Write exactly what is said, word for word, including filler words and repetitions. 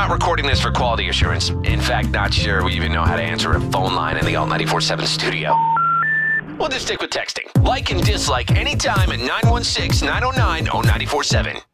not recording this for quality assurance. In fact, not sure we even know how to answer a phone line in the Alt ninety-four point seven studio. We'll just stick with texting. Like and dislike anytime at nine one six, nine oh nine, oh nine four seven.